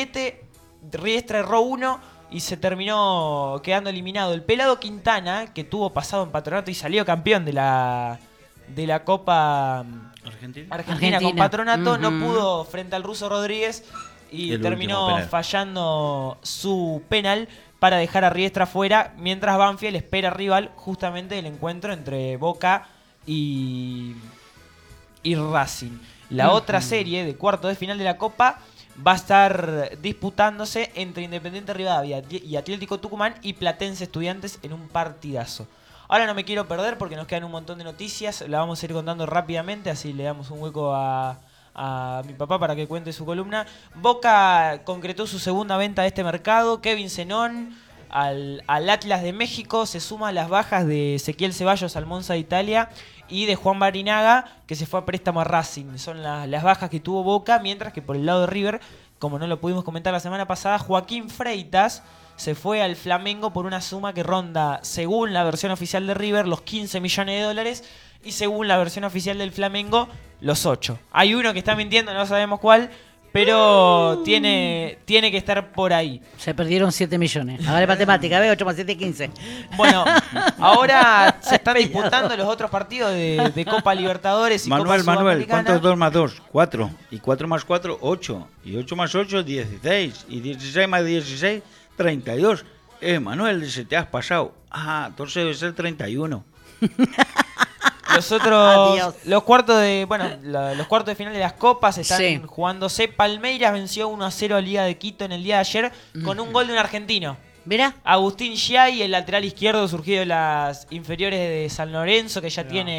7, Riestra erró 1 y se terminó quedando eliminado. El Pelado Quintana, que tuvo pasado en Patronato y salió campeón de la Copa Argentina con Patronato, no pudo frente al Ruso Rodríguez y terminó fallando su penal para dejar a Riestra fuera, mientras Banfield espera rival justamente el encuentro entre Boca y Racing. La otra serie de cuarto de final de la Copa va a estar disputándose entre Independiente Rivadavia y Atlético Tucumán y Platense Estudiantes en un partidazo. Ahora no me quiero perder porque nos quedan un montón de noticias, la vamos a ir contando rápidamente, así le damos un hueco a mi papá para que cuente su columna. Boca concretó su segunda venta de este mercado. Kevin Zenón al Atlas de México, se suma a las bajas de Ezequiel Ceballos al Monza de Italia y de Juan Barinaga, que se fue a préstamo a Racing. Son las bajas que tuvo Boca, mientras que por el lado de River, como no lo pudimos comentar la semana pasada, Joaquín Freitas se fue al Flamengo por una suma que ronda, según la versión oficial de River, los 15 millones de dólares y según la versión oficial del Flamengo, los 8. Hay uno que está mintiendo, no sabemos cuál, pero tiene que estar por ahí. Se perdieron 7 millones. A ver, matemática, 8 más 7, 15. Bueno, ahora se están disputando los otros partidos de Copa Libertadores y Copa Sudamericana. Manuel, ¿cuánto es 2 más 2? 4. Y 4 más 4, 8. Y 8 más 8, 16. Y 16 más 16, 32. Manuel, se te has pasado. Entonces debe ser 31. Los cuartos de final de las copas están jugándose. Palmeiras venció 1-0 a Liga de Quito en el día de ayer con un gol de un argentino. ¿Verá? Agustín Giai, el lateral izquierdo surgido de las inferiores de San Lorenzo, que ya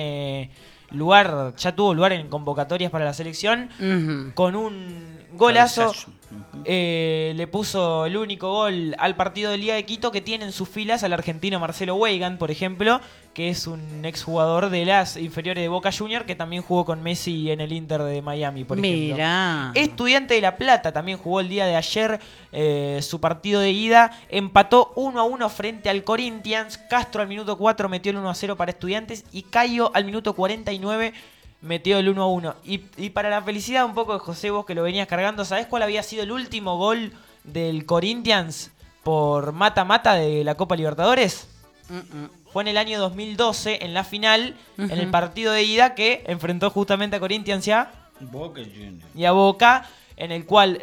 tuvo lugar en convocatorias para la selección, con un golazo. Le puso el único gol al partido de Liga de Quito, que tiene en sus filas al argentino Marcelo Weigand, por ejemplo, que es un exjugador de las inferiores de Boca Juniors, que también jugó con Messi en el Inter de Miami, por ejemplo. Estudiante de La Plata también jugó el día de ayer su partido de ida, empató 1-1 frente al Corinthians. Castro al minuto 4 metió el 1-0 para Estudiantes y Cayo al minuto 49 metió el 1-1. Y para la felicidad un poco de José, vos que lo venías cargando, ¿sabés cuál había sido el último gol del Corinthians por mata-mata de la Copa Libertadores? Fue en el año 2012, en la final, en el partido de ida que enfrentó justamente a Corinthians y a Boca, en el cual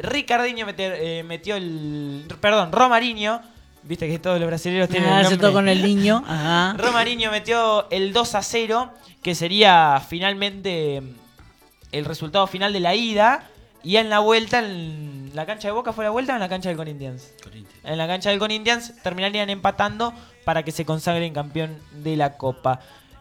Romarinho, viste que todos los brasileños tienen el nombre. Todo con el niño. Romarinho metió el 2-0, que sería finalmente el resultado final de la ida. Y en la vuelta, en la cancha de Boca, ¿fue la vuelta o en la cancha del Corinthians? En la cancha del Corinthians terminarían empatando para que se consagren campeón de la Copa.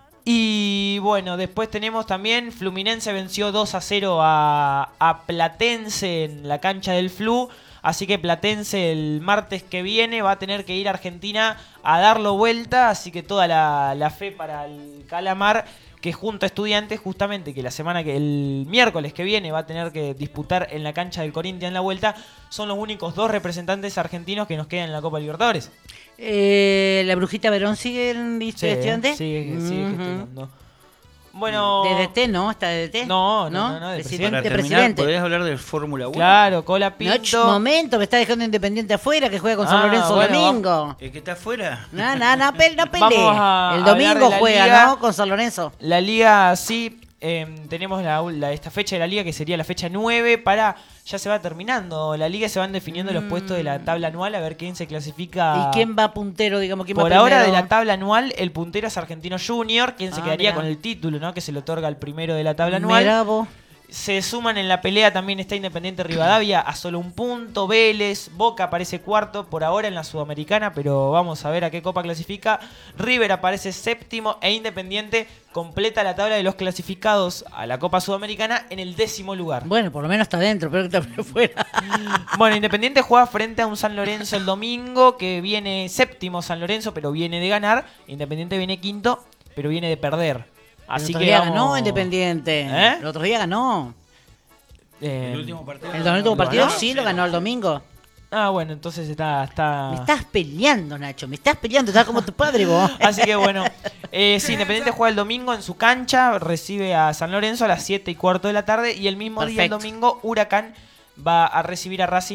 Y bueno, después tenemos también Fluminense venció 2-0 a Platense en la cancha del Flu. Así que Platense el martes que viene va a tener que ir a Argentina a darlo vuelta. Así que toda la fe para el Calamar, que junto a Estudiantes, justamente que el miércoles que viene va a tener que disputar en la cancha del Corinthians en la vuelta, son los únicos 2 representantes argentinos que nos quedan en la Copa Libertadores. ¿La Brujita Verón sigue en Estudiantes? Sigue gestionando. Bueno, ¿DDT no? ¿Está DDT? No, de presidente. ¿Podés hablar de Fórmula 1? Claro, Cola Pinto. No, momento, me está dejando Independiente afuera, que juega con San Lorenzo domingo. ¿El que está afuera? No pelee. El domingo juega, Liga, ¿no? Con San Lorenzo. La Liga, sí. Tenemos esta fecha de la Liga, que sería la fecha 9 ya se va terminando la Liga, se van definiendo los puestos de la tabla anual, a ver quién se clasifica. ¿Y quién va puntero, digamos? ¿Quién por va primero? Ahora de la tabla anual, el puntero es Argentino Junior, quien se quedaría con el título, ¿no? Que se le otorga al primero de la tabla anual. Bravo. Se suman en la pelea, también está Independiente Rivadavia a solo un punto, Vélez, Boca aparece cuarto por ahora en la Sudamericana, pero vamos a ver a qué copa clasifica. River aparece séptimo e Independiente completa la tabla de los clasificados a la Copa Sudamericana en el 10º lugar. Bueno, por lo menos está dentro, pero que está fuera. Bueno, Independiente juega frente a un San Lorenzo el domingo, que viene séptimo San Lorenzo, pero viene de ganar. Independiente viene quinto, pero viene de perder. Así que ganó Independiente. El otro día ganó. El último partido. El último partido sí lo ganó el domingo. Bueno, entonces está... Me estás peleando, Nacho. Me estás peleando. Estás como tu padre, vos. Así que bueno. Sí, Independiente juega el domingo en su cancha. Recibe a San Lorenzo a las 7:15 de la tarde. Y el mismo día, el domingo, Huracán va a recibir a Racing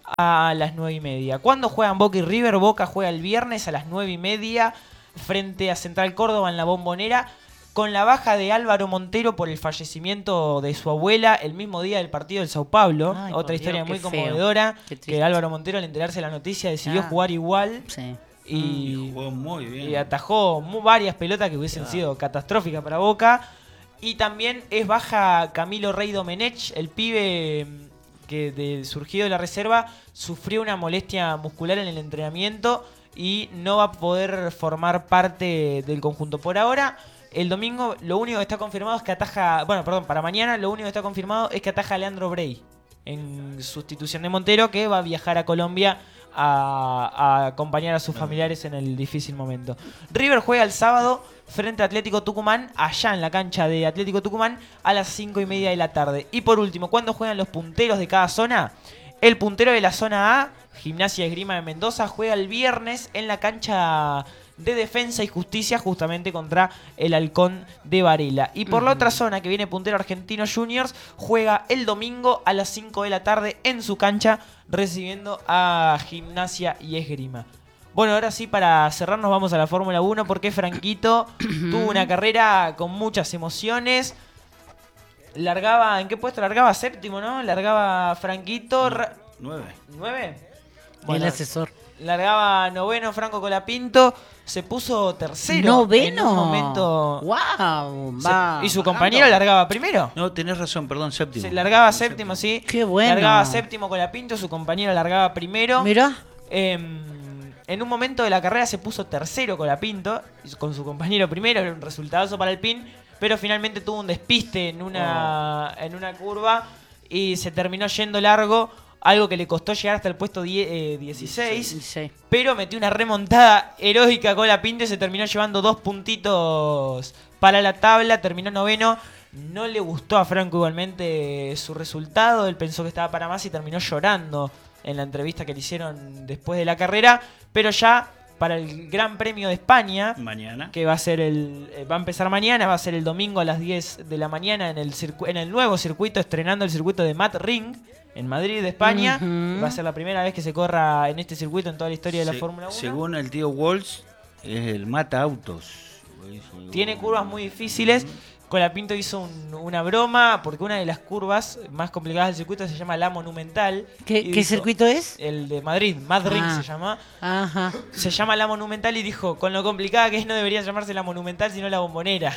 a las 9:30. ¿Cuándo juegan Boca y River? Boca juega el viernes a las 9:30 frente a Central Córdoba en la Bombonera, con la baja de Álvaro Montero por el fallecimiento de su abuela el mismo día del partido del Sao Paulo. Ay, otra historia Dios, muy qué feo. conmovedora, Qué triste. que Álvaro Montero, al enterarse de la noticia, decidió jugar igual. Sí. Y jugó muy bien. Y atajó varias pelotas que hubiesen sido catastróficas para Boca. Y también es baja Camilo Rey Domenech, el pibe que surgido de la reserva, sufrió una molestia muscular en el entrenamiento y no va a poder formar parte del conjunto. Por ahora, el domingo, lo único que está confirmado es que ataja... para mañana lo único que está confirmado es que ataja a Leandro Brey en sustitución de Montero, que va a viajar a Colombia a acompañar a sus familiares en el difícil momento. River juega el sábado frente a Atlético Tucumán, allá en la cancha de Atlético Tucumán, a las 5:30 de la tarde. Y por último, ¿cuándo juegan los punteros de cada zona? El puntero de la zona A, Gimnasia Esgrima de Mendoza, juega el viernes en la cancha de Defensa y Justicia, justamente contra el Halcón de Varela. Y por la otra zona, que viene puntero Argentino Juniors, juega el domingo a las 5 de la tarde en su cancha, recibiendo a Gimnasia y Esgrima. Bueno, ahora sí, para cerrarnos vamos a la Fórmula 1, porque Franquito tuvo una carrera con muchas emociones. Largaba, ¿en qué puesto? Largaba séptimo, ¿no? Largaba Franquito. 9. ¿9? Bueno, el asesor. Largaba noveno Franco Colapinto, se puso tercero. ¿Noveno? En un momento. ¡Wow! Y su compañero largaba primero. No, tenés razón, perdón, séptimo. Se largaba séptimo, sí. ¡Qué bueno! Largaba séptimo Colapinto, su compañero largaba primero. Mirá. En un momento de la carrera se puso tercero Colapinto, con su compañero primero, era un resultadazo para el PIN, pero finalmente tuvo un despiste en una curva y se terminó yendo largo. Algo que le costó llegar hasta el puesto 16. Sí. Pero metió una remontada heroica con Colapinto y se terminó llevando 2 puntitos para la tabla. Terminó noveno. No le gustó a Franco igualmente su resultado. Él pensó que estaba para más y terminó llorando en la entrevista que le hicieron después de la carrera. Pero ya para el Gran Premio de España, mañana, que va a empezar mañana, va a ser el domingo a las 10 de la mañana en el nuevo circuito, estrenando el circuito de Matt Ring en Madrid, España. Va a ser la primera vez que se corra en este circuito en toda la historia de la Fórmula 1. Según el tío Walsh, es el mata autos. Tiene curvas muy difíciles. Colapinto hizo una broma, porque una de las curvas más complicadas del circuito se llama La Monumental. ¿Qué circuito es? El de Madrid, Mad Ring se llama. Ajá. Se llama La Monumental y dijo, con lo complicada que es, no debería llamarse La Monumental, sino La Bombonera.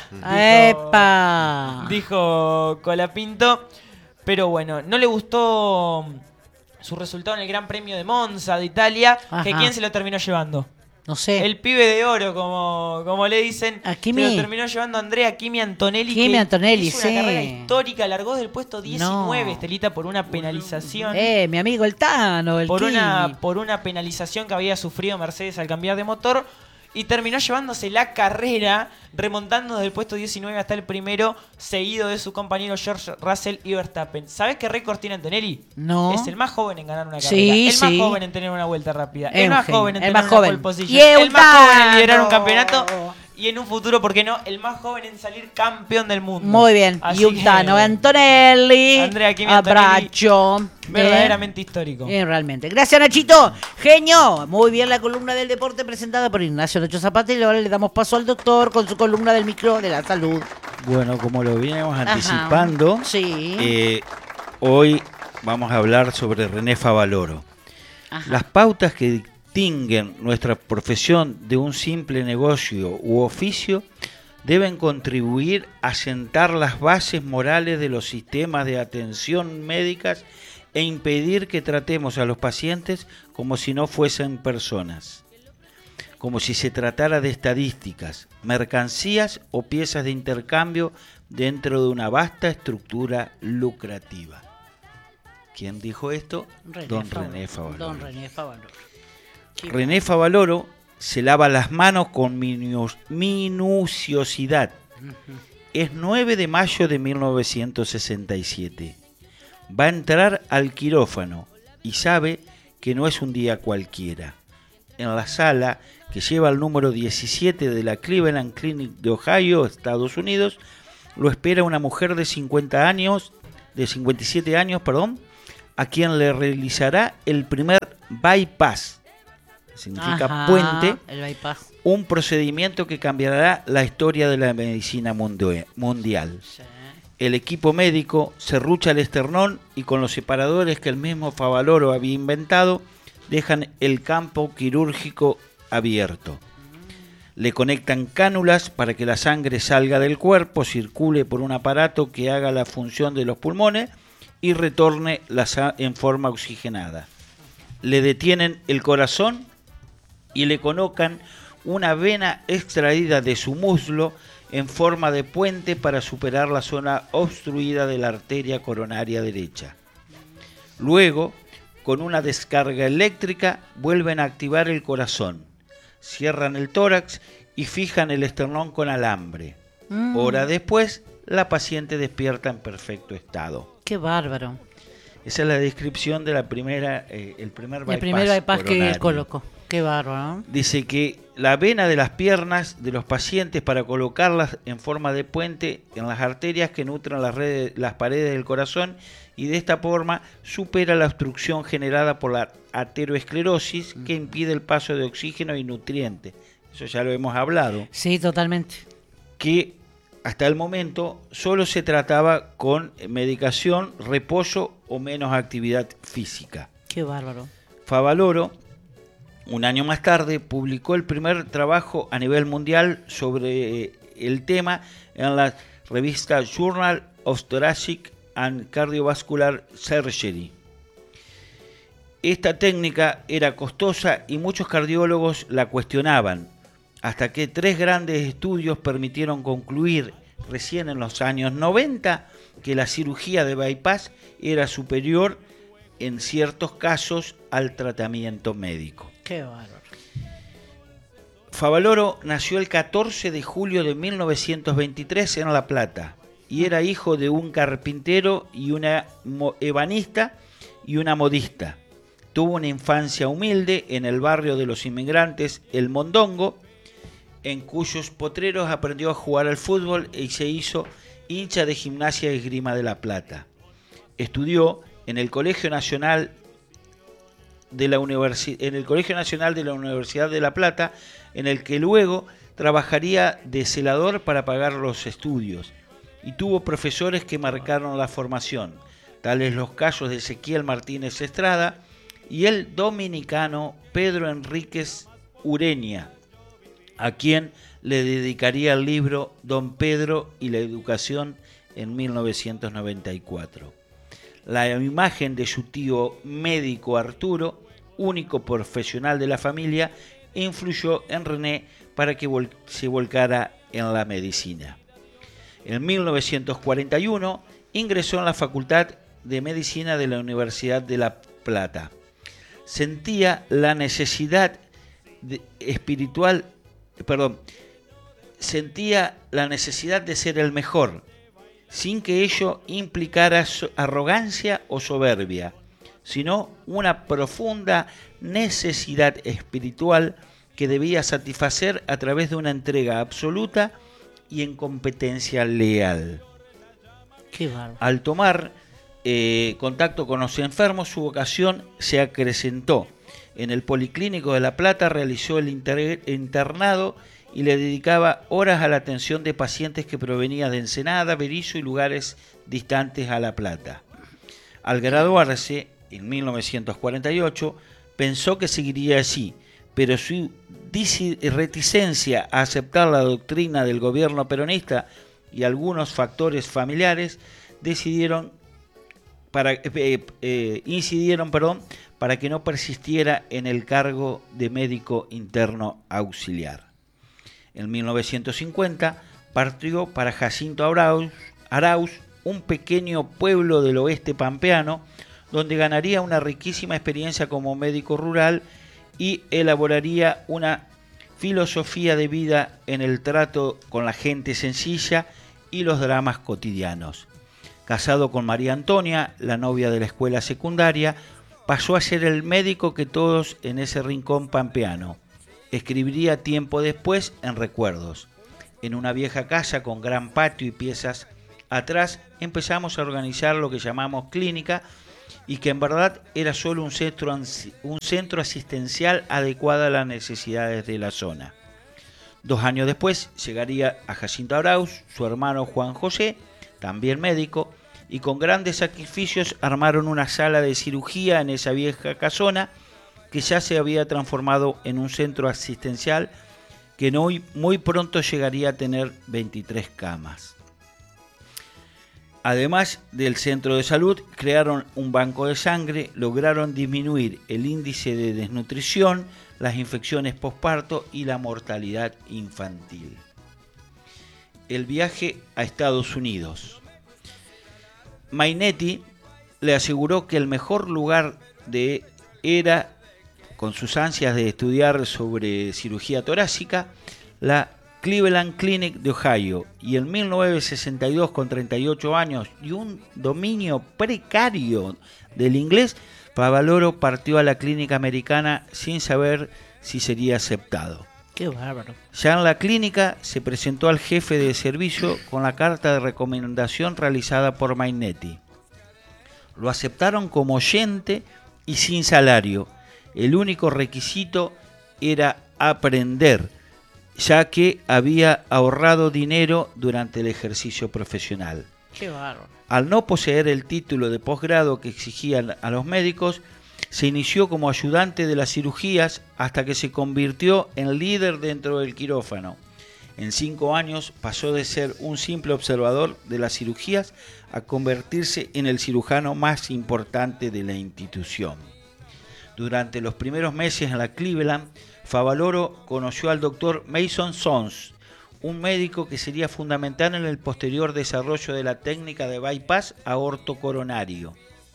¡Epa! Dijo Colapinto. Pero bueno, no le gustó su resultado en el Gran Premio de Monza, de Italia. Que ¿quién se lo terminó llevando? No sé. El pibe de oro, como le dicen. Se lo terminó llevando Andrea Kimi Antonelli. Hizo una carrera histórica, largó del puesto 19, Estelita, por una penalización. Mi amigo el Tano, por una penalización que había sufrido Mercedes al cambiar de motor. Y terminó llevándose la carrera, remontando desde el puesto 19 hasta el primero, seguido de su compañero George Russell y Verstappen. ¿Sabés qué récord tiene Antonelli? No. Es el más joven en ganar una carrera. El más joven en tener una vuelta rápida. El más joven en tener una pole position. El más joven en liderar un campeonato. Y en un futuro, ¿por qué no? El más joven en salir campeón del mundo. Muy bien. Y un Tano Antonelli. Andrea Kimi Antonelli. Verdaderamente histórico. Realmente. Gracias, Nachito. Genio. Muy bien la columna del deporte presentada por Ignacio Nacho Zapata. Y ahora le damos paso al doctor con su columna del micro de la salud. Bueno, como lo veníamos anticipando, sí. Hoy vamos a hablar sobre René Favaloro. Las pautas que distinguen nuestra profesión de un simple negocio u oficio deben contribuir a sentar las bases morales de los sistemas de atención médicas e impedir que tratemos a los pacientes como si no fuesen personas, como si se tratara de estadísticas, mercancías o piezas de intercambio dentro de una vasta estructura lucrativa. ¿Quién dijo esto? Don René Favaloro. René Favaloro se lava las manos con minuciosidad. Es 9 de mayo de 1967. Va a entrar al quirófano y sabe que no es un día cualquiera. En la sala, que lleva el número 17 de la Cleveland Clinic de Ohio, Estados Unidos, lo espera una mujer de 57 años, a quien le realizará el primer bypass, significa puente, el bypass. Un procedimiento que cambiará la historia de la medicina mundial. Sí. El equipo médico serrucha el esternón y con los separadores que el mismo Favaloro había inventado, dejan el campo quirúrgico abierto. Le conectan cánulas para que la sangre salga del cuerpo, circule por un aparato que haga la función de los pulmones y retorne en forma oxigenada. Le detienen el corazón y le colocan una vena extraída de su muslo en forma de puente para superar la zona obstruida de la arteria coronaria derecha. Luego, con una descarga eléctrica, vuelven a activar el corazón, cierran el tórax y fijan el esternón con alambre. Hora después, la paciente despierta en perfecto estado. ¡Qué bárbaro! Esa es la descripción de el primer bypass que él colocó. ¡Qué bárbaro! ¿No? Dice que la vena de las piernas de los pacientes para colocarlas en forma de puente en las arterias que nutren las paredes del corazón y de esta forma supera la obstrucción generada por la ateroesclerosis que impide el paso de oxígeno y nutrientes. Eso ya lo hemos hablado. Sí, totalmente. Que hasta el momento solo se trataba con medicación, reposo o menos actividad física. ¡Qué bárbaro! Favaloro, un año más tarde, publicó el primer trabajo a nivel mundial sobre el tema en la revista Journal of Thoracic and Cardiovascular Surgery. Esta técnica era costosa y muchos cardiólogos la cuestionaban, hasta que 3 grandes estudios permitieron concluir recién en los años 90 que la cirugía de bypass era superior en ciertos casos al tratamiento médico. ¡Qué bárbaro! Favaloro nació el 14 de julio de 1923 en La Plata y era hijo de un carpintero y una ebanista y una modista. Tuvo una infancia humilde en el barrio de los inmigrantes El Mondongo, en cuyos potreros aprendió a jugar al fútbol y se hizo hincha de Gimnasia y Esgrima de La Plata. Estudió en el Colegio Nacional de la Universidad de La Plata, en el que luego trabajaría de celador para pagar los estudios, y tuvo profesores que marcaron la formación, tales los casos de Ezequiel Martínez Estrada y el dominicano Pedro Enríquez Ureña, a quien le dedicaría el libro Don Pedro y la Educación en 1994. La imagen de su tío médico Arturo, único profesional de la familia, influyó en René para que se volcara en la medicina. En 1941 ingresó en la Facultad de Medicina de la Universidad de La Plata. Sentía la necesidad de ser el mejor, sin que ello implicara arrogancia o soberbia, sino una profunda necesidad espiritual que debía satisfacer a través de una entrega absoluta y en competencia leal. Qué bárbaro. Al tomar contacto con los enfermos, su vocación se acrecentó. En el Policlínico de La Plata realizó el internado y le dedicaba horas a la atención de pacientes que provenían de Ensenada, Berisso y lugares distantes a La Plata. Al graduarse, en 1948, pensó que seguiría así, pero su reticencia a aceptar la doctrina del gobierno peronista y algunos factores familiares incidieron para que no persistiera en el cargo de médico interno auxiliar. En 1950 partió para Jacinto Arauz, un pequeño pueblo del oeste pampeano, donde ganaría una riquísima experiencia como médico rural y elaboraría una filosofía de vida en el trato con la gente sencilla y los dramas cotidianos. Casado con María Antonia, la novia de la escuela secundaria, pasó a ser el médico que todos en ese rincón pampeano. Escribiría tiempo después en Recuerdos. En una vieja casa con gran patio y piezas atrás empezamos a organizar lo que llamamos clínica y que en verdad era solo un centro asistencial adecuado a las necesidades de la zona. 2 años después llegaría a Jacinto Arauz, su hermano Juan José, también médico, y con grandes sacrificios armaron una sala de cirugía en esa vieja casona que ya se había transformado en un centro asistencial que muy pronto llegaría a tener 23 camas. Además del centro de salud, crearon un banco de sangre, lograron disminuir el índice de desnutrición, las infecciones posparto y la mortalidad infantil. El viaje a Estados Unidos. Mainetti le aseguró que el mejor lugar era, con sus ansias de estudiar sobre cirugía torácica, la Cleveland Clinic de Ohio, y en 1962, con 38 años y un dominio precario del inglés, Favaloro partió a la clínica americana sin saber si sería aceptado. Qué bárbaro. Ya en la clínica se presentó al jefe de servicio con la carta de recomendación realizada por Mainetti. Lo aceptaron como oyente y sin salario. El único requisito era aprender, ya que había ahorrado dinero durante el ejercicio profesional. Qué bárbaro. Al no poseer el título de posgrado que exigían a los médicos, se inició como ayudante de las cirugías hasta que se convirtió en líder dentro del quirófano. En 5 años pasó de ser un simple observador de las cirugías a convertirse en el cirujano más importante de la institución. Durante los primeros meses en la Cleveland, Favaloro conoció al doctor Mason Sons, un médico que sería fundamental en el posterior desarrollo de la técnica de bypass aortocoronario.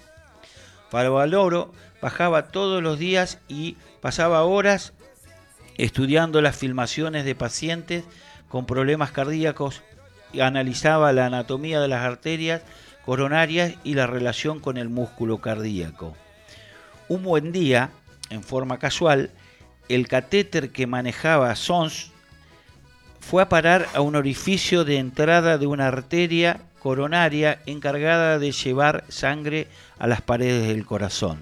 Favaloro bajaba todos los días y pasaba horas estudiando las filmaciones de pacientes con problemas cardíacos y analizaba la anatomía de las arterias coronarias y la relación con el músculo cardíaco. Un buen día, en forma casual, el catéter que manejaba Sons fue a parar a un orificio de entrada de una arteria coronaria encargada de llevar sangre a las paredes del corazón.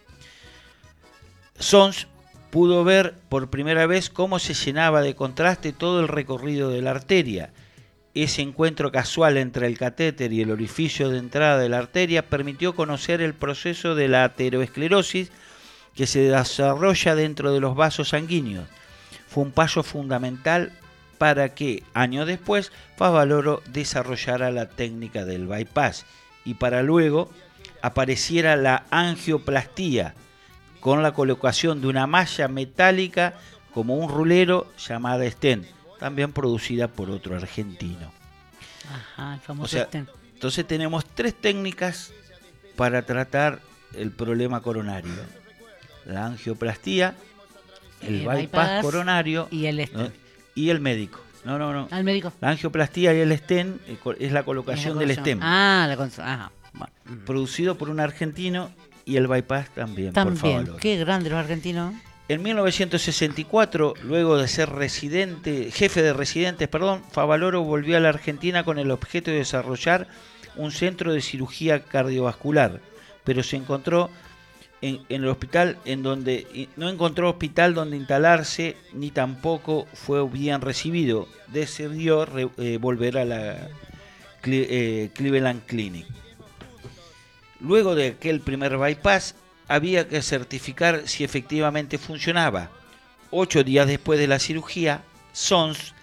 Sons pudo ver por primera vez cómo se llenaba de contraste todo el recorrido de la arteria. Ese encuentro casual entre el catéter y el orificio de entrada de la arteria permitió conocer el proceso de la aterosclerosis que se desarrolla dentro de los vasos sanguíneos. Fue un paso fundamental para que, años después, Favaloro desarrollara la técnica del bypass y para luego apareciera la angioplastía, con la colocación de una malla metálica como un rulero llamada stent, también producida por otro argentino. Ajá, el famoso stent. Entonces tenemos 3 técnicas para tratar el problema coronario: la angioplastía, el bypass coronario y el stent. ¿no? Y el médico. No. ¿Al médico? La angioplastía y el stent es la colocación del stent. Ajá. Bueno. Producido por un argentino, y el bypass también por Favaloro. Qué grande los argentinos. En 1964, luego de ser jefe de residentes, Favaloro volvió a la Argentina con el objeto de desarrollar un centro de cirugía cardiovascular, pero se encontró en el hospital no encontró hospital donde instalarse, ni tampoco fue bien recibido. Decidió volver a la Cleveland Clinic. Luego de aquel primer bypass, había que certificar si efectivamente funcionaba. 8 días después de la cirugía, Sons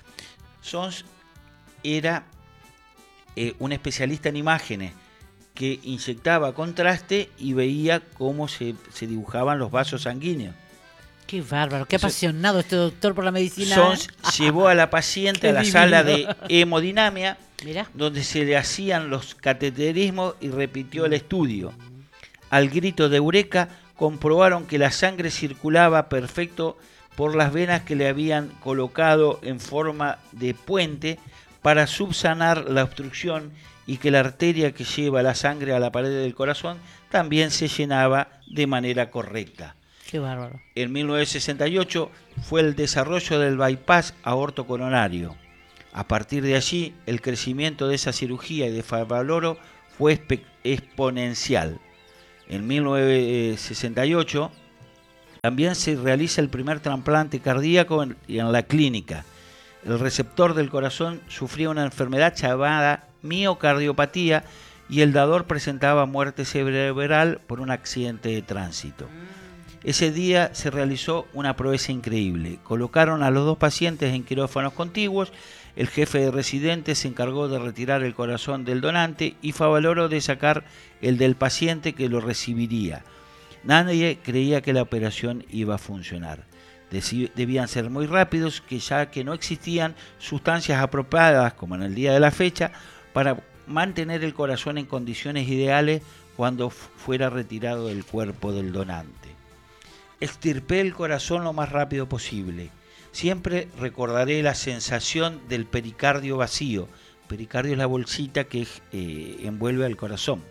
era un especialista en imágenes que inyectaba contraste y veía cómo se dibujaban los vasos sanguíneos. Qué bárbaro, qué apasionado este doctor por la medicina. Sons llevó a la paciente a la sala de hemodinamia, Mirá. donde se le hacían los cateterismos y repitió el estudio. Al grito de eureka, comprobaron que la sangre circulaba perfecto por las venas que le habían colocado en forma de puente para subsanar la obstrucción, y que la arteria que lleva la sangre a la pared del corazón también se llenaba de manera correcta. Qué bárbaro. En 1968 fue el desarrollo del bypass aortocoronario. A partir de allí, el crecimiento de esa cirugía y de Favaloro fue exponencial. En 1968 también se realiza el primer trasplante cardíaco en la clínica. El receptor del corazón sufría una enfermedad llamada miocardiopatía y el dador presentaba muerte cerebral por un accidente de tránsito. Ese día se realizó una proeza increíble. Colocaron a los 2 pacientes en quirófanos contiguos. El jefe de residentes se encargó de retirar el corazón del donante y Favaloro de sacar el del paciente que lo recibiría. Nadie creía que la operación iba a funcionar. Debían ser muy rápidos, ya que no existían sustancias apropiadas, como en el día de la fecha, para mantener el corazón en condiciones ideales cuando fuera retirado del cuerpo del donante. Extirpé el corazón lo más rápido posible. Siempre recordaré la sensación del pericardio vacío. Pericardio es la bolsita que envuelve al corazón,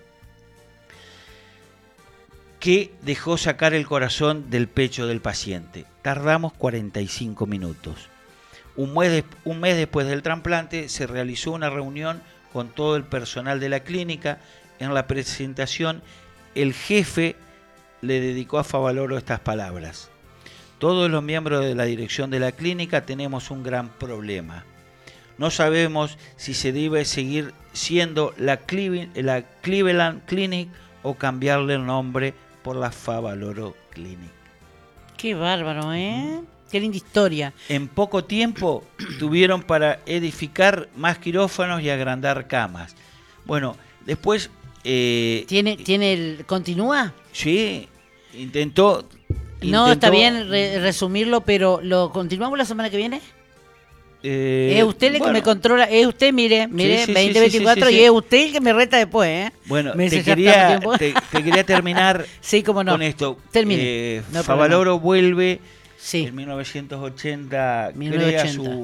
que dejó sacar el corazón del pecho del paciente. Tardamos 45 minutos. Un mes después del trasplante se realizó una reunión con todo el personal de la clínica. En la presentación, el jefe le dedicó a Favaloro estas palabras: todos los miembros de la dirección de la clínica tenemos un gran problema. No sabemos si se debe seguir siendo la Cleveland Clinic o cambiarle el nombre por la Favaloro Clinic. Qué bárbaro, ¿eh? Qué linda historia. En poco tiempo tuvieron para edificar más quirófanos y agrandar camas. Bueno, después... ¿Continúa? Sí, intentó... No, está bien resumirlo, pero ¿lo continuamos la semana que viene? Es usted el que me controla, es usted, mire, sí, 2024, sí, y es usted el que me reta después, ¿eh? Bueno, te quería terminar sí, cómo no. con esto. Termine. No Favaloro vuelve en 1980, crea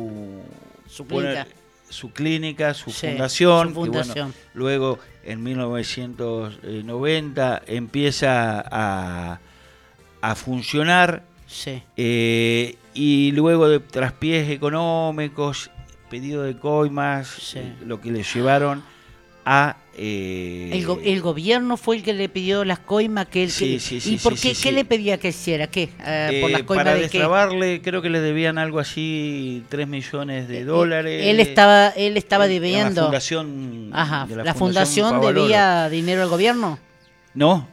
su clínica, su fundación. Que, bueno, luego en 1990 empieza a funcionar. Sí. Y luego de traspiés económicos, pedido de coimas, sí, lo que le llevaron a... El gobierno fue el que le pidió las coimas que él... Sí, ¿Y por qué? ¿Qué le pedía que hiciera? ¿Qué? ¿Por las coimas para de destrabarle, creo que le debían algo así, $3 millones. Él estaba debiendo... La fundación... Ajá, ¿la fundación debía dinero al gobierno? No,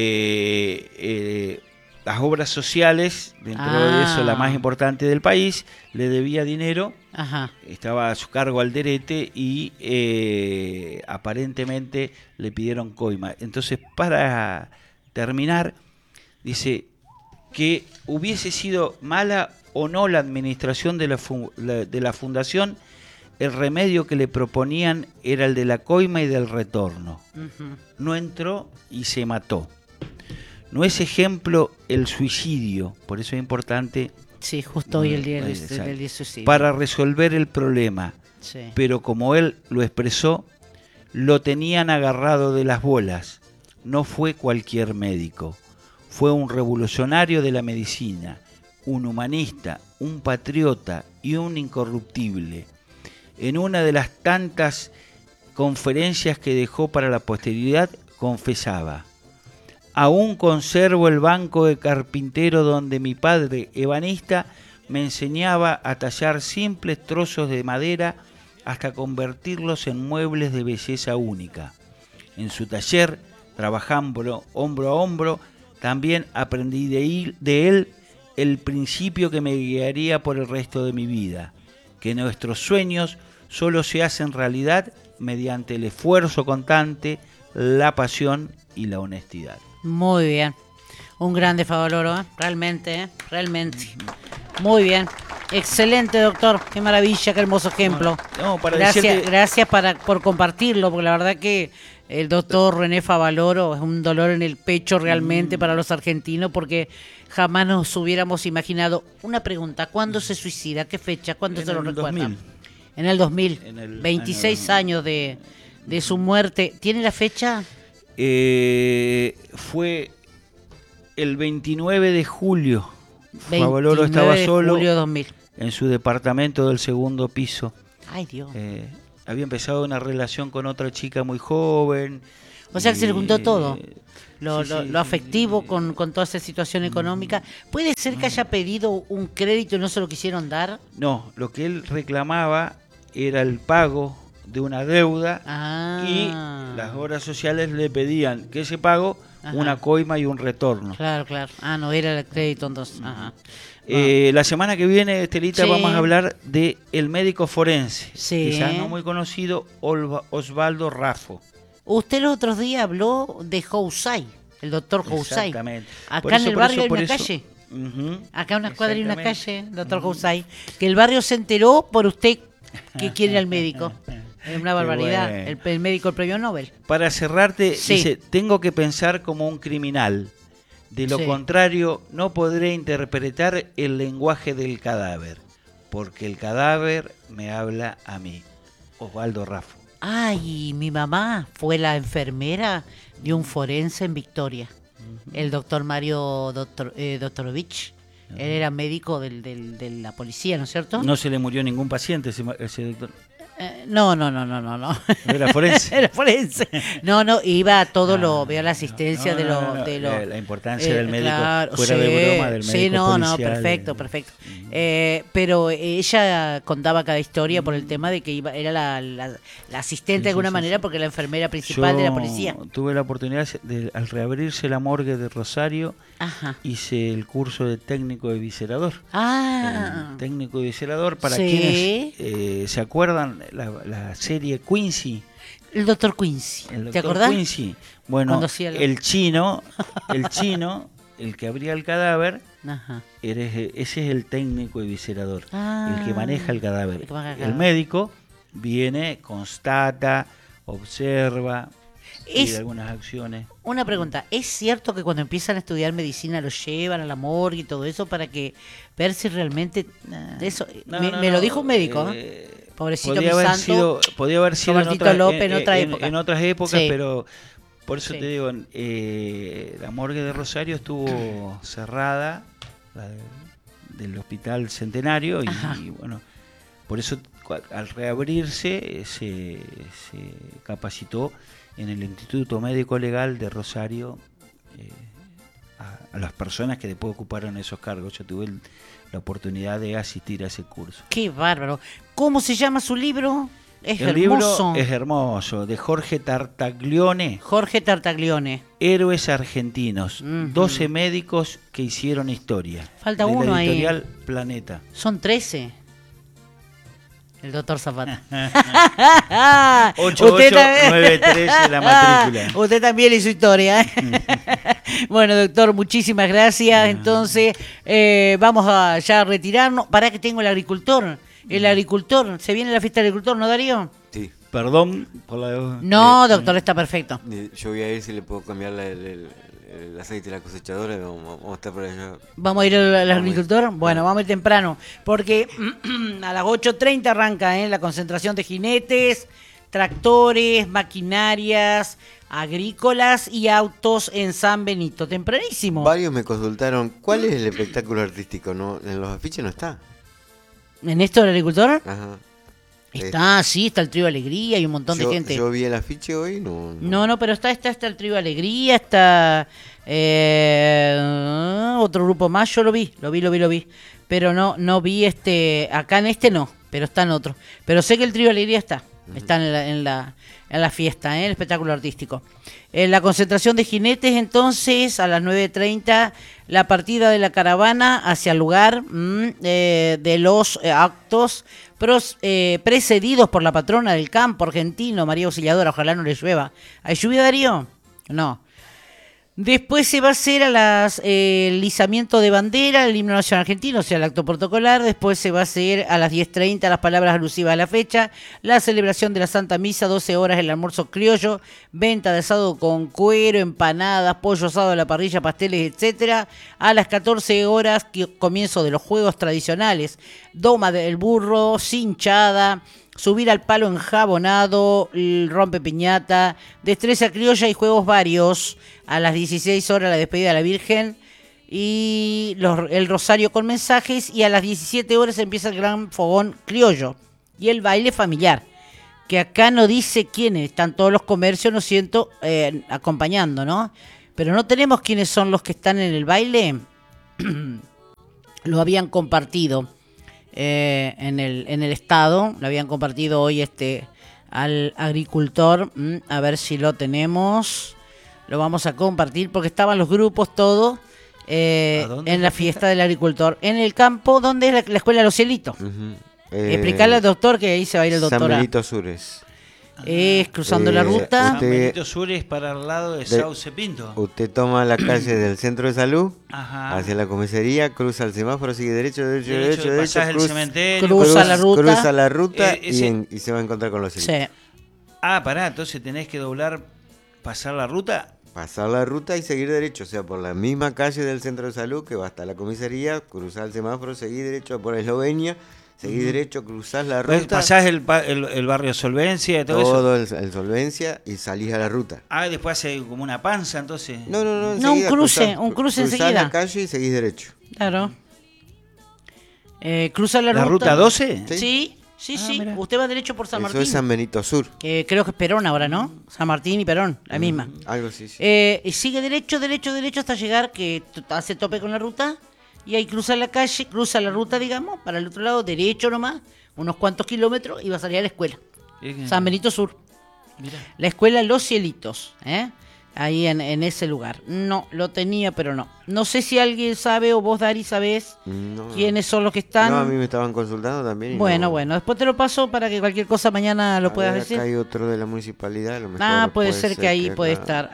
las obras sociales, dentro de eso la más importante del país, le debía dinero. Ajá. Estaba a su cargo Alderete y aparentemente le pidieron coima. Entonces, para terminar, dice que hubiese sido mala o no la administración de la fundación, el remedio que le proponían era el de la coima y del retorno. Uh-huh. No entró y se mató. No es ejemplo el suicidio, por eso es importante. Sí, justo hoy el día del suicidio. Para resolver el problema. Sí. Pero como él lo expresó, lo tenían agarrado de las bolas. No fue cualquier médico. Fue un revolucionario de la medicina, un humanista, un patriota y un incorruptible. En una de las tantas conferencias que dejó para la posteridad, confesaba: aún conservo el banco de carpintero donde mi padre, ebanista, me enseñaba a tallar simples trozos de madera hasta convertirlos en muebles de belleza única. En su taller, trabajando hombro a hombro, también aprendí de él el principio que me guiaría por el resto de mi vida: que nuestros sueños solo se hacen realidad mediante el esfuerzo constante, la pasión y la honestidad. Muy bien. Un grande Favaloro, ¿eh? Realmente. Muy bien. Excelente, doctor. Qué maravilla, qué hermoso ejemplo. Gracias por compartirlo, porque la verdad que el doctor René Favaloro es un dolor en el pecho realmente para los argentinos, porque jamás nos hubiéramos imaginado. Una pregunta, ¿cuándo se suicida? ¿Qué fecha? ¿Cuándo se lo recuerda? 2000. En el 2000. 26 años de su muerte. ¿Tiene la fecha? Fue el 29 de julio. Favaloro estaba solo julio 2000. En su departamento del segundo piso. Ay, Dios. Había empezado una relación con otra chica muy joven. O sea que se le juntó todo. Lo afectivo con toda esa situación económica. ¿Puede ser que haya pedido un crédito y no se lo quisieron dar? No, lo que él reclamaba era el pago de una deuda y las obras sociales le pedían que ese pago, una coima y un retorno. Claro. No era el crédito entonces. La semana que viene, Estelita, vamos a hablar de el médico forense, quizás no muy conocido, Osvaldo Raffo. Usted los otros días habló de Housay, el doctor Housay. Exactamente. Acá en el barrio hay una calle. Acá en una cuadra hay una calle, doctor Housay, que el barrio se enteró por usted que quiere al médico. Es una barbaridad. Bueno. El médico del premio Nobel. Para cerrarte, dice, tengo que pensar como un criminal. De lo contrario, no podré interpretar el lenguaje del cadáver, porque el cadáver me habla a mí. Osvaldo Raffo. Ay, mi mamá fue la enfermera de un forense en Victoria, el doctor Mario Doktorovich. Él era médico de la policía, ¿no es cierto? No se le murió ningún paciente ese doctor. No. ¿Era forense? Era forense. No, iba a todo veo la asistencia de lo... La importancia del médico, fuera de broma, del médico policial. Perfecto. Pero ella contaba cada historia por el tema de que era la asistente de alguna manera, porque la enfermera principal de la policía. Tuve la oportunidad, al reabrirse la morgue de Rosario, hice el curso de técnico de viscerador. Técnico de viscerador, para quienes se acuerdan, la serie Quincy. El doctor Quincy. ¿Te acordás? Quincy. Bueno, el chino, el que abría el cadáver, ese es el técnico de viscerador, el que maneja el cadáver. El médico viene, constata, observa, pide algunas acciones. Una pregunta, ¿es cierto que cuando empiezan a estudiar medicina los llevan a la morgue y todo eso para que ver si realmente eso? Me lo dijo un médico, pobrecito mi santo. Podía haber sido en otras épocas, sí. Pero por eso te digo, la morgue de Rosario estuvo cerrada, la del Hospital Centenario, y bueno, por eso al reabrirse se capacitó en el Instituto Médico Legal de Rosario a las personas que después ocuparon esos cargos. Yo tuve la oportunidad de asistir a ese curso. ¡Qué bárbaro! ¿Cómo se llama su libro? El libro es hermoso, de Jorge Tartaglione. Héroes argentinos, 12 médicos que hicieron historia. Falta uno ahí. Editorial Planeta. Son 13. El doctor Zapata. 8893 es la matrícula. Usted también hizo historia. Bueno, doctor, muchísimas gracias. Entonces, vamos a ya retirarnos. Para que tengo el agricultor. ¿Se viene la fiesta del agricultor, no, Darío? Sí. Perdón por la... No, doctor, está perfecto. Yo voy a ir si le puedo cambiar el aceite de la cosechadora. Vamos a estar por allá. ¿Vamos a ir al agricultor? Bueno, vamos a ir temprano, porque a las 8:30 arranca la concentración de jinetes, tractores, maquinarias agrícolas y autos en San Benito. Tempranísimo. Varios me consultaron, ¿cuál es el espectáculo artístico? No, en los afiches no está. ¿En esto del agricultor? Ajá. Está el Trío Alegría y un montón de gente. Yo vi el afiche hoy, no. No, pero está el Trío Alegría, está otro grupo más, yo lo vi. Pero no vi acá en no, pero está en otro. Pero sé que el Trío Alegría está en la fiesta, el espectáculo artístico. La concentración de jinetes, entonces, a las 9:30, la partida de la caravana hacia el lugar de los actos precedidos por la patrona del campo argentino, María Auxiliadora. Ojalá no le llueva. ¿Hay lluvia, Darío? No. Después se va a hacer el izamiento de bandera, el himno nacional argentino, o sea, el acto protocolar. Después se va a hacer a las 10:30 las palabras alusivas a la fecha, la celebración de la Santa Misa, 12 horas el almuerzo criollo, venta de asado con cuero, empanadas, pollo asado a la parrilla, pasteles, etcétera. A las 14 horas, comienzo de los juegos tradicionales, doma del burro, cinchada, subir al palo enjabonado, el rompe piñata, destreza criolla y juegos varios. A las 16 horas la despedida de la Virgen y el rosario con mensajes, y a las 17 horas empieza el gran fogón criollo y el baile familiar. que acá no dice quiénes, están todos los comercios, no siento, acompañando, ¿no? Pero no tenemos quiénes son los que están en el baile. Lo habían compartido en el estado, lo habían compartido hoy al agricultor. A ver si lo tenemos. Lo vamos a compartir porque estaban los grupos todos en la fiesta del agricultor. En el campo, donde es la escuela de los Cielitos. Explicarle al doctor que ahí se va a ir el doctor. San Benito Sures. Es cruzando la ruta. San Benito Sur es para el lado de Sauce Pinto. Usted toma la calle del centro de salud, hacia la comisaría, cruza el semáforo, sigue derecho, pasás el cementerio, cruza la ruta y se va a encontrar con los Cielitos. Sí. Pará, entonces tenés que doblar, pasar la ruta. Pasar la ruta y seguir derecho, o sea, por la misma calle del centro de salud que va hasta la comisaría, cruzar el semáforo, seguir derecho por Eslovenia. Seguís derecho, cruzás la ruta. Pasás el barrio Solvencia y todo eso. El Solvencia y salís a la ruta. Después hace como una panza, entonces. No, un cruce enseguida. Cruzás la calle y seguís derecho. Claro. Cruza la ruta. ¿La ruta 12? Sí. Mirá. Usted va derecho por San Martín. Eso es San Benito Sur. Que creo que es Perón ahora, ¿no? San Martín y Perón, la misma. Algo sí. Y sigue derecho hasta llegar, que hace tope con la ruta. Y ahí cruza la calle, cruza la ruta, digamos, para el otro lado, derecho nomás, unos cuantos kilómetros, y va a salir a la escuela. San Benito Sur. Mirá. La escuela Los Cielitos, ahí en ese lugar. No, lo tenía, pero no. No sé si alguien sabe, o vos, Dari, sabés quiénes son los que están. No, a mí me estaban consultando también. Bueno, después te lo paso para que cualquier cosa mañana lo puedas decir. Acá hay otro de la municipalidad, a lo mejor puede ser que ahí puede estar,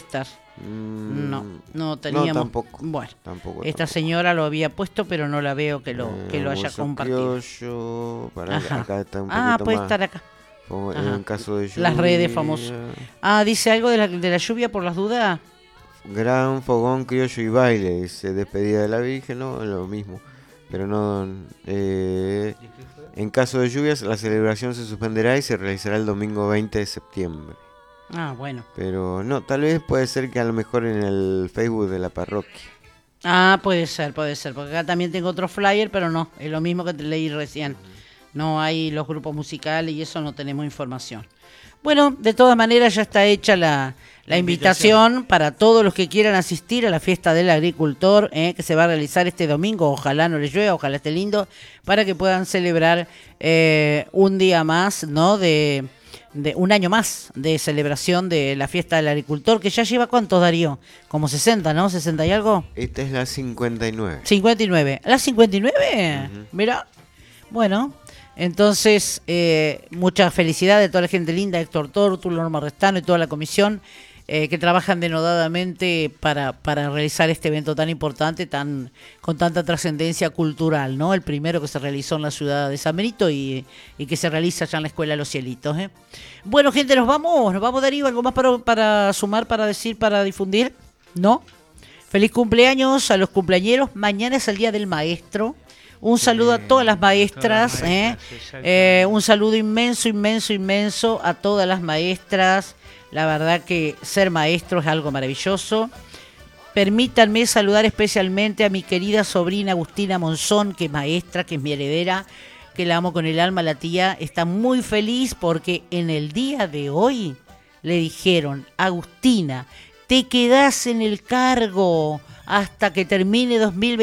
No teníamos. No, tampoco. Bueno, tampoco. Señora lo había puesto, pero no la veo que lo haya compartido. Acá está un poquito puede más. Estar acá. En caso de lluvia. Las redes famosas. Dice algo de la lluvia por las dudas. Gran fogón criollo y baile, dice, despedida de la Virgen, no, lo mismo. Pero no. En caso de lluvias, la celebración se suspenderá y se realizará el domingo 20 de septiembre. Bueno. Pero no, tal vez puede ser que a lo mejor en el Facebook de la parroquia. Puede ser, porque acá también tengo otro flyer, pero no, es lo mismo que te leí recién. No hay los grupos musicales y eso no tenemos información. Bueno, de todas maneras ya está hecha la invitación para todos los que quieran asistir a la fiesta del agricultor, que se va a realizar este domingo. Ojalá no les llueva, ojalá esté lindo, para que puedan celebrar un día más, ¿no? De un año más de celebración de la fiesta del agricultor, que ya lleva ¿cuántos, Darío? Como 60, ¿no? ¿60 y algo? Esta es la 59. 59. ¿La 59? Mira. Bueno, entonces, mucha felicidad de toda la gente linda, Héctor Tórtulo, Norma Restano y toda la comisión que trabajan denodadamente para realizar este evento tan importante, con tanta trascendencia cultural, ¿no? El primero que se realizó en la ciudad de San Benito y que se realiza ya en la escuela Los Cielitos. Bueno, gente, nos vamos, Darío, ¿algo más para sumar, para decir, para difundir? ¿No? Feliz cumpleaños a los cumpleañeros. Mañana es el Día del Maestro. Un saludo a todas las maestras, un saludo inmenso a todas las maestras. La verdad que ser maestro es algo maravilloso. Permítanme saludar especialmente a mi querida sobrina Agustina Monzón, que es maestra, que es mi heredera, que la amo con el alma. La tía está muy feliz porque en el día de hoy le dijeron: Agustina, te quedás en el cargo hasta que termine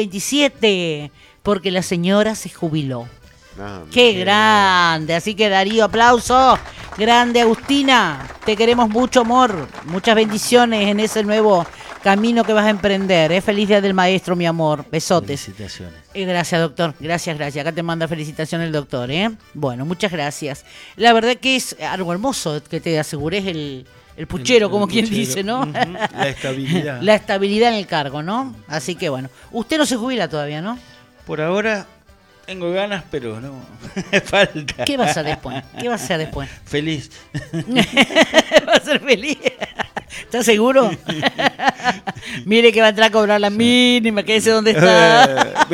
2027, porque la señora se jubiló. ¡Qué grande! Así que, Darío, aplauso. Grande, Agustina. Te queremos mucho, amor. Muchas bendiciones en ese nuevo camino que vas a emprender. Feliz Día del Maestro, mi amor. Besotes. Felicitaciones. Gracias, doctor. Gracias. Acá te manda felicitaciones el doctor. Bueno, muchas gracias. La verdad que es algo hermoso que te asegures el puchero, como quien dice, ¿no? La estabilidad. La estabilidad en el cargo, ¿no? Así que, bueno. Usted no se jubila todavía, ¿no? Por ahora tengo ganas, pero no falta. ¿Qué va a hacer después? Feliz. Va a ser feliz. ¿Estás seguro? Mire que va a entrar a cobrar la mínima, quédese donde está.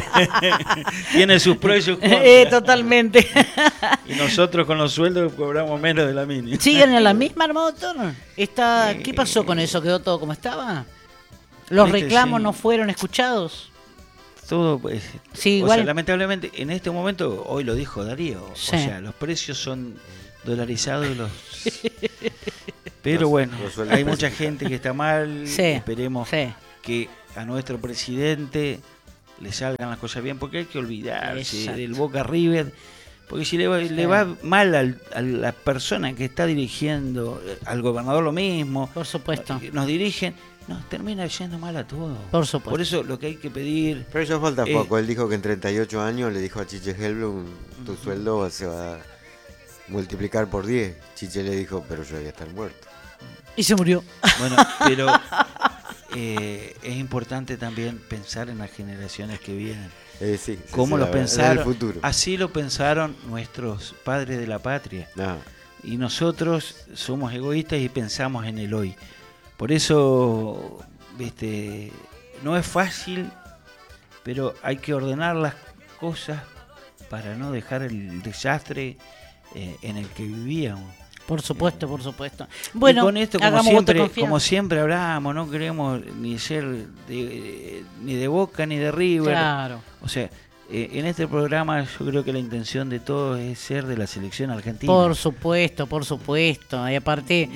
Tiene sus pros y sus contras. Totalmente. Y nosotros con los sueldos cobramos menos de la mínima. ¿Siguen en la misma, hermano doctor? ¿Qué pasó con eso? ¿Quedó todo como estaba? ¿Los reclamos no fueron escuchados? Todo, pues, sí, igual. Lamentablemente, en este momento, hoy lo dijo Darío, o sea, los precios son dolarizados los... Pero bueno, hay mucha gente que está mal. Esperemos que a nuestro presidente le salgan las cosas bien, porque hay que olvidarse del Boca River, porque si le va mal a la persona que está dirigiendo, al gobernador lo mismo, por supuesto, nos dirigen, nos termina yendo mal a todos. Por supuesto. Por eso lo que hay que pedir... Pero ya falta poco. Él dijo que en 38 años le dijo a Chiche Helblum, tu sueldo se va a multiplicar por 10. Chiche le dijo, pero yo voy a estar muerto. Y se murió. Bueno, pero es importante también pensar en las generaciones que vienen. Sí, ¿Cómo lo pensaron? El futuro. Así lo pensaron nuestros padres de la patria. Y nosotros somos egoístas y pensamos en el hoy. Por eso, no es fácil, pero hay que ordenar las cosas para no dejar el desastre en el que vivíamos. Por supuesto, por supuesto. Bueno, y con esto, como siempre hablamos, no queremos ni ser ni de Boca ni de River. Claro. O sea, en este programa yo creo que la intención de todos es ser de la selección argentina. Por supuesto. Y aparte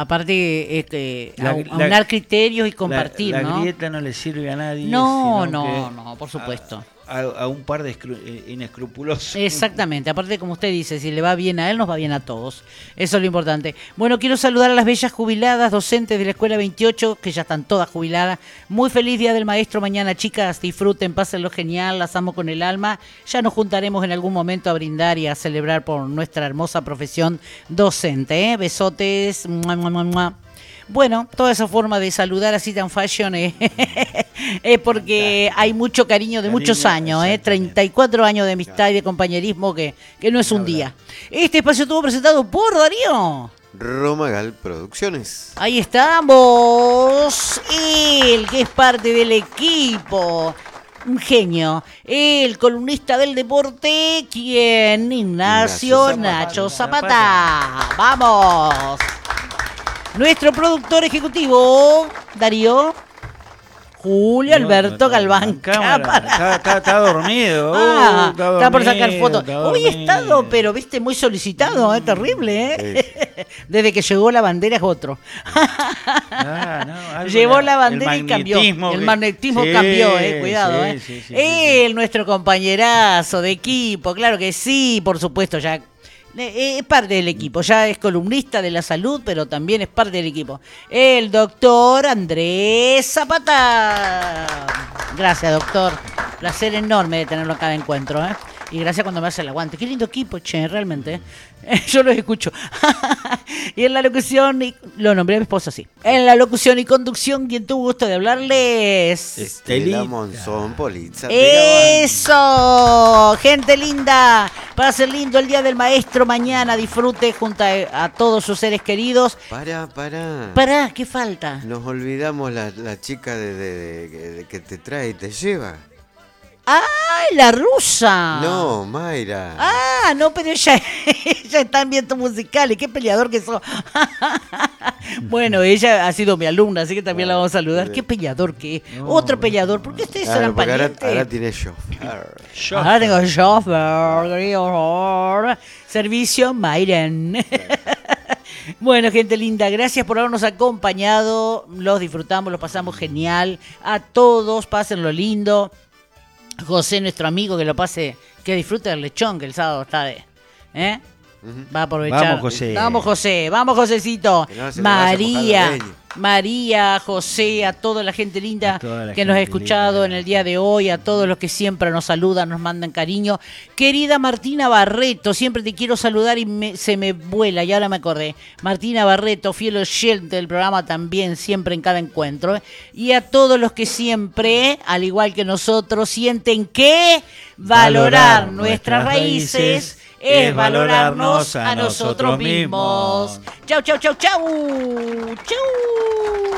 aunar criterios y compartir, la ¿no? grieta no le sirve a nadie. No, por supuesto. A un par de inescrupulosos. Exactamente, aparte como usted dice, si le va bien a él, nos va bien a todos. Eso es lo importante. Bueno, quiero saludar a las bellas jubiladas, docentes de la Escuela 28, que ya están todas jubiladas. Muy feliz Día del Maestro mañana, chicas, disfruten, pásenlo genial, las amo con el alma. Ya nos juntaremos en algún momento a brindar y a celebrar por nuestra hermosa profesión docente. Besotes. Mua, mua, mua, mua. Bueno, toda esa forma de saludar así tan fashion es porque hay mucho cariño de muchos años, 34 años de amistad y de compañerismo que no es un día. Este espacio estuvo presentado por Darío Romagal Producciones. Ahí estamos, él que es parte del equipo, un genio, el columnista del deporte, ¿quién? Ignacio Nacho Zapata. ¡Vamos! Nuestro productor ejecutivo, Darío Julio Alberto Galván Cámara. Está dormido. Está por sacar fotos. Hoy he estado, pero viste, muy solicitado, terrible, Sí. Desde que llegó la bandera es otro. Llevó la bandera y cambió. El magnetismo cambió, cuidado, Sí, nuestro compañerazo de equipo, claro que sí, por supuesto, ya. Es parte del equipo, ya es columnista de la salud, pero también es parte del equipo. El doctor Andrés Zapata. Gracias, doctor. Placer enorme de tenerlo en cada encuentro, Y gracias cuando me hace el aguante. Qué lindo equipo, realmente. Yo los escucho. Y en la locución, lo nombré a mi esposa así. En la locución y conducción, quien tuvo gusto de hablarles. Estela Monzón Polizza. ¡Eso! Gente linda. Para ser lindo el Día del Maestro mañana. Disfrute junto a todos sus seres queridos. Pará, ¿qué falta? Nos olvidamos la chica de que te trae y te lleva. ¡Ay, la rusa! No, Mayra. No, pero ella está en viento musical. Y qué peleador que sos. Bueno, ella ha sido mi alumna, así que también la vamos a saludar. Qué peleador que es. Otro peleador. ¿Por qué ustedes eran parientes? Ahora tiene chofer. Ahora tengo chofer. Servicio Mayren. Bueno, gente linda, gracias por habernos acompañado. Los disfrutamos, los pasamos genial. A todos, pásenlo lindo. José, nuestro amigo, que que disfrute del lechón, que el sábado está de... Va a aprovechar. Vamos, José. Vamos, Josecito. María, José, a toda la gente linda que nos ha escuchado en el día de hoy, a todos los que siempre nos saludan, nos mandan cariño. Querida Martina Barreto, siempre te quiero saludar y se me vuela, y ahora me acordé. Martina Barreto, fiel oyente del programa también, siempre en cada encuentro. Y a todos los que siempre, al igual que nosotros, sienten que valorar nuestras raíces es valorarnos a nosotros mismos. Chau, chau, chau, chau. Chau.